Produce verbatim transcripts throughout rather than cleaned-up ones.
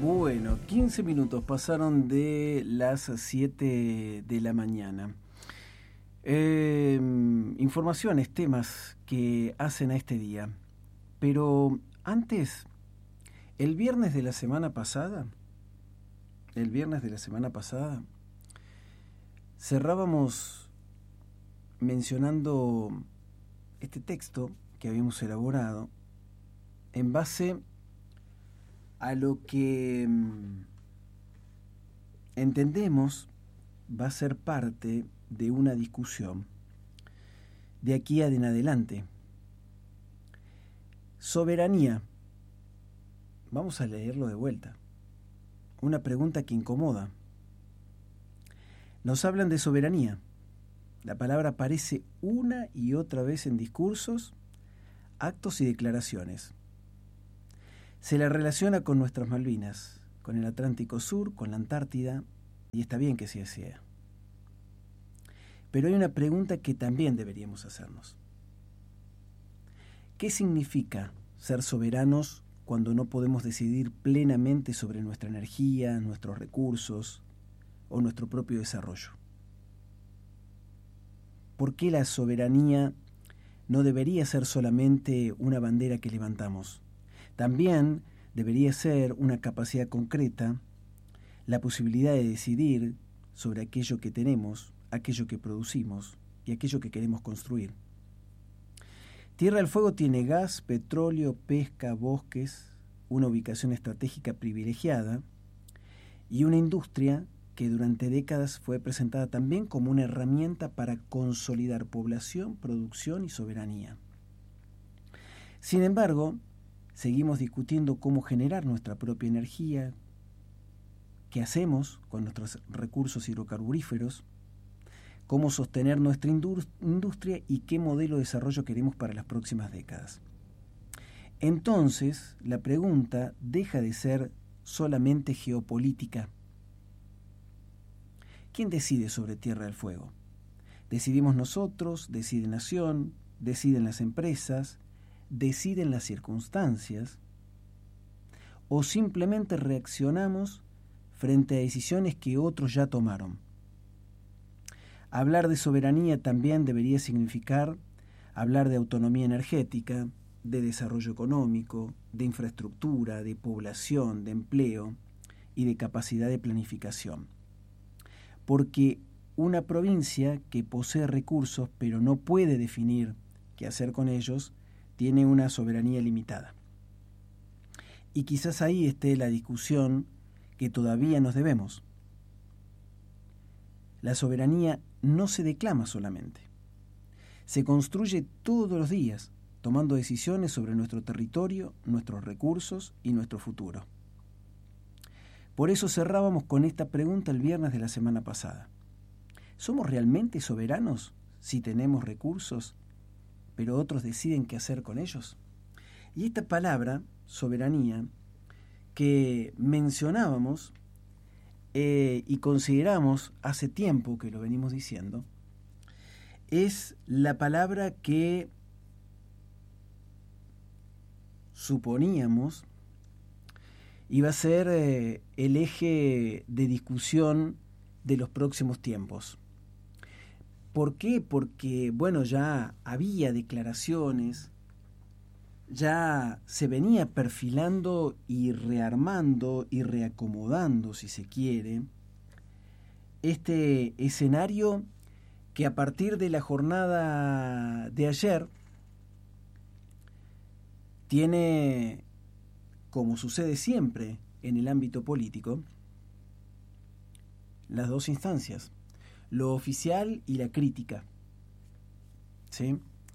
Bueno, quince minutos pasaron de las siete de la mañana. Eh, informaciones, temas que hacen a este día. Pero antes, el viernes de la semana pasada, el viernes de la semana pasada, cerrábamos mencionando este texto que habíamos elaborado en base a lo que mmm, entendemos va a ser parte de una discusión de aquí en adelante. Soberanía. Vamos a leerlo de vuelta. Una pregunta que incomoda. Nos hablan de soberanía. La palabra aparece una y otra vez en discursos, actos y declaraciones. Se la relaciona con nuestras Malvinas, con el Atlántico Sur, con la Antártida, y está bien que así sea. Pero hay una pregunta que también deberíamos hacernos. ¿Qué significa ser soberanos cuando no podemos decidir plenamente sobre nuestra energía, nuestros recursos o nuestro propio desarrollo? ¿Por qué la soberanía no debería ser solamente una bandera que levantamos? También debería ser una capacidad concreta, la posibilidad de decidir sobre aquello que tenemos, aquello que producimos y aquello que queremos construir. Tierra del Fuego tiene gas, petróleo, pesca, bosques, una ubicación estratégica privilegiada y una industria que durante décadas fue presentada también como una herramienta para consolidar población, producción y soberanía. Sin embargo, seguimos discutiendo cómo generar nuestra propia energía, qué hacemos con nuestros recursos hidrocarburíferos, cómo sostener nuestra industria y qué modelo de desarrollo queremos para las próximas décadas. Entonces, la pregunta deja de ser solamente geopolítica. ¿Quién decide sobre Tierra del Fuego? ¿Decidimos nosotros? ¿Decide Nación? ¿Deciden las empresas? ¿Deciden las circunstancias? ¿O simplemente reaccionamos frente a decisiones que otros ya tomaron? Hablar de soberanía también debería significar hablar de autonomía energética, de desarrollo económico, de infraestructura, de población, de empleo y de capacidad de planificación. Porque una provincia que posee recursos pero no puede definir qué hacer con ellos, tiene una soberanía limitada. Y quizás ahí esté la discusión que todavía nos debemos. La soberanía no se declama solamente. Se construye todos los días, tomando decisiones sobre nuestro territorio, nuestros recursos y nuestro futuro. Por eso cerrábamos con esta pregunta el viernes de la semana pasada. ¿Somos realmente soberanos si tenemos recursos, pero otros deciden qué hacer con ellos? Y esta palabra, soberanía, que mencionábamos eh, y consideramos hace tiempo que lo venimos diciendo, es la palabra que suponíamos iba a ser eh, el eje de discusión de los próximos tiempos. ¿Por qué? Porque, bueno, ya había declaraciones, ya se venía perfilando y rearmando y reacomodando, si se quiere, este escenario que a partir de la jornada de ayer tiene, como sucede siempre en el ámbito político, las dos instancias, lo oficial y la crítica, ¿sí?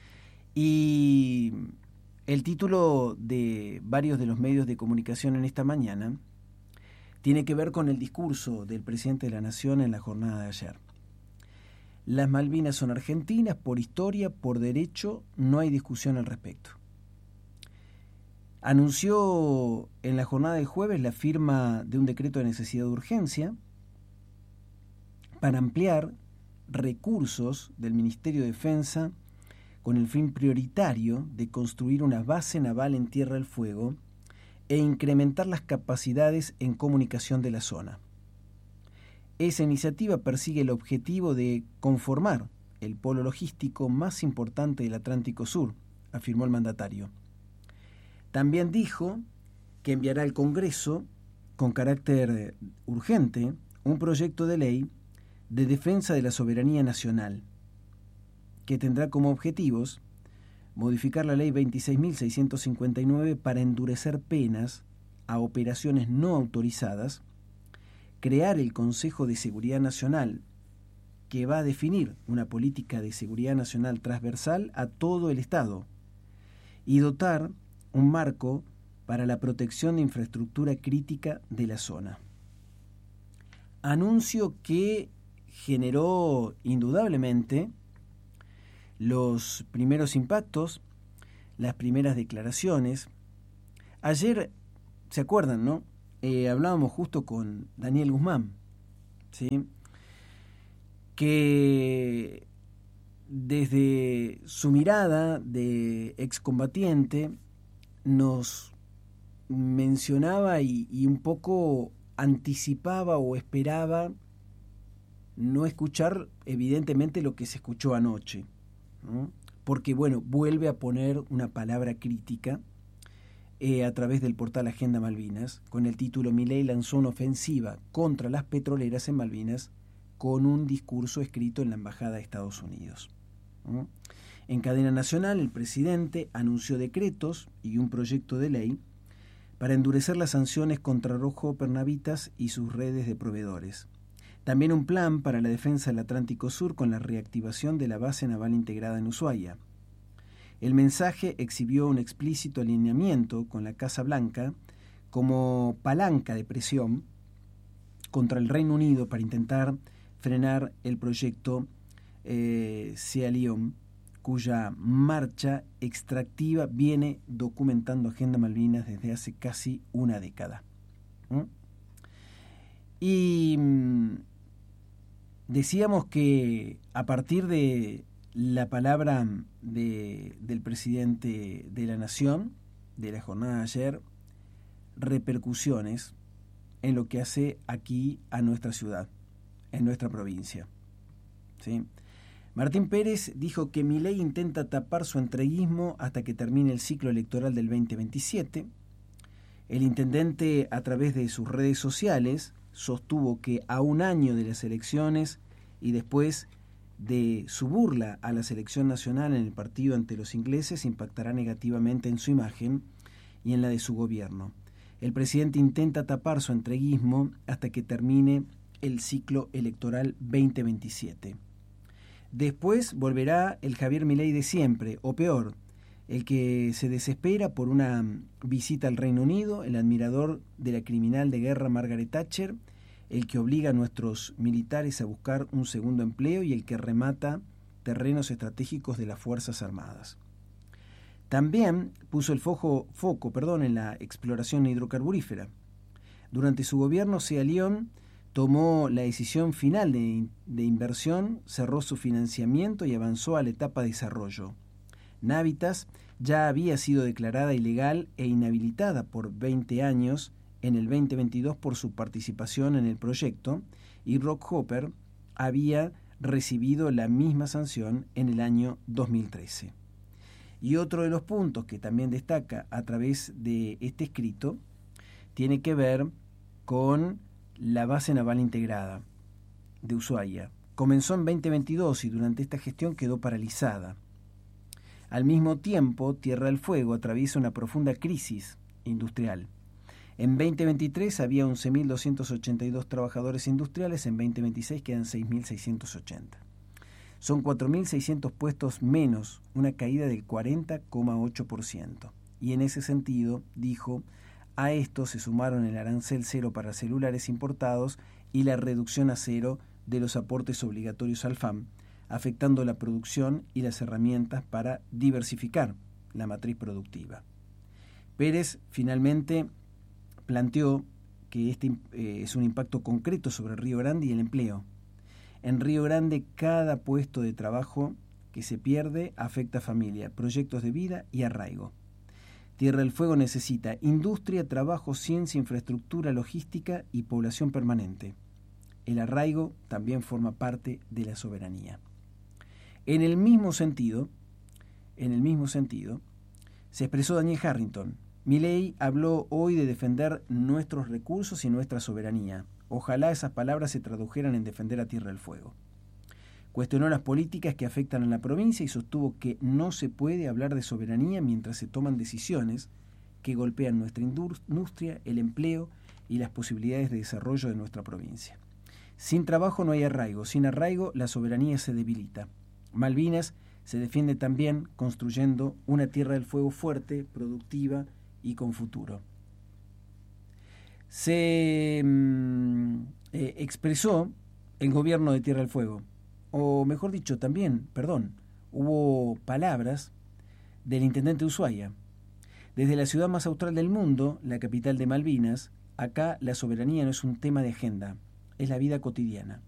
Y el título de varios de los medios de comunicación en esta mañana tiene que ver con el discurso del presidente de la Nación en la jornada de ayer. Las Malvinas son argentinas por historia, por derecho, no hay discusión al respecto. Anunció en la jornada del jueves la firma de un decreto de necesidad de urgencia para ampliar recursos del Ministerio de Defensa con el fin prioritario de construir una base naval en Tierra del Fuego e incrementar las capacidades en comunicación de la zona. Esa iniciativa persigue el objetivo de conformar el polo logístico más importante del Atlántico Sur, afirmó el mandatario. También dijo que enviará al Congreso, con carácter urgente, un proyecto de ley de defensa de la soberanía nacional, que tendrá como objetivos modificar la ley veintiséis mil seiscientos cincuenta y nueve para endurecer penas a operaciones no autorizadas, crear el Consejo de Seguridad Nacional, que va a definir una política de seguridad nacional transversal a todo el Estado, y dotar un marco para la protección de infraestructura crítica de la zona. Anuncio que generó indudablemente los primeros impactos, las primeras declaraciones. Ayer, ¿se acuerdan, no? Eh, hablábamos justo con Daniel Guzmán, ¿sí? Que desde su mirada de excombatiente nos mencionaba y, y un poco anticipaba o esperaba no escuchar evidentemente lo que se escuchó anoche, ¿no? Porque, bueno, vuelve a poner una palabra crítica eh, a través del portal Agenda Malvinas, con el título Milei lanzó una ofensiva contra las petroleras en Malvinas con un discurso escrito en la Embajada de Estados Unidos, ¿no? En cadena nacional, el presidente anunció decretos y un proyecto de ley para endurecer las sanciones contra Rojo Pernavitas y sus redes de proveedores. También un plan para la defensa del Atlántico Sur con la reactivación de la base naval integrada en Ushuaia. El mensaje exhibió un explícito alineamiento con la Casa Blanca como palanca de presión contra el Reino Unido para intentar frenar el proyecto eh, Sierra Leone, cuya marcha extractiva viene documentando Agenda Malvinas desde hace casi una década. ¿Mm? Y mm, decíamos que a partir de la palabra de, del presidente de la Nación, de la jornada de ayer, repercusiones en lo que hace aquí a nuestra ciudad, en nuestra provincia, ¿sí? Martín Pérez dijo que Milei intenta tapar su entreguismo hasta que termine el ciclo electoral del veinte veintisiete. El intendente, a través de sus redes sociales, sostuvo que a un año de las elecciones y después de su burla a la selección nacional en el partido ante los ingleses impactará negativamente en su imagen y en la de su gobierno. El presidente intenta tapar su entreguismo hasta que termine el ciclo electoral veinte veintisiete. Después volverá el Javier Milei de siempre, o peor, el que se desespera por una visita al Reino Unido, el admirador de la criminal de guerra Margaret Thatcher, el que obliga a nuestros militares a buscar un segundo empleo y el que remata terrenos estratégicos de las Fuerzas Armadas. También puso el foco, foco perdón, en la exploración hidrocarburífera. Durante su gobierno, Sierra Leone tomó la decisión final de, de inversión, cerró su financiamiento y avanzó a la etapa de desarrollo. Navitas ya había sido declarada ilegal e inhabilitada por veinte años en el veinte veintidós por su participación en el proyecto, y Rockhopper había recibido la misma sanción en el año dos mil trece. Y otro de los puntos que también destaca a través de este escrito tiene que ver con la base naval integrada de Ushuaia. Comenzó en veinte veintidós y durante esta gestión quedó paralizada. Al mismo tiempo, Tierra del Fuego atraviesa una profunda crisis industrial. En veinte veintitrés había once mil doscientos ochenta y dos trabajadores industriales, en veinte veintiséis quedan seis mil seiscientos ochenta. Son cuatro mil seiscientos puestos menos, una caída del cuarenta coma ocho por ciento. Y en ese sentido, dijo, a esto se sumaron el arancel cero para celulares importados y la reducción a cero de los aportes obligatorios al F A M, afectando la producción y las herramientas para diversificar la matriz productiva. Pérez finalmente planteó que este eh, es un impacto concreto sobre Río Grande y el empleo. En Río Grande, cada puesto de trabajo que se pierde afecta a familia, proyectos de vida y arraigo. Tierra del Fuego necesita industria, trabajo, ciencia, infraestructura, logística y población permanente. El arraigo también forma parte de la soberanía. En el mismo sentido, en el mismo sentido, se expresó Daniel Harrington. Milei habló hoy de defender nuestros recursos y nuestra soberanía. Ojalá esas palabras se tradujeran en defender a Tierra del Fuego. Cuestionó las políticas que afectan a la provincia y sostuvo que no se puede hablar de soberanía mientras se toman decisiones que golpean nuestra industria, el empleo y las posibilidades de desarrollo de nuestra provincia. Sin trabajo no hay arraigo, sin arraigo la soberanía se debilita. Malvinas se defiende también construyendo una Tierra del Fuego fuerte, productiva y con futuro. Se mm, eh, expresó el gobierno de Tierra del Fuego, o mejor dicho, también, perdón, hubo palabras del intendente de Ushuaia. Desde la ciudad más austral del mundo, la capital de Malvinas, acá la soberanía no es un tema de agenda, es la vida cotidiana.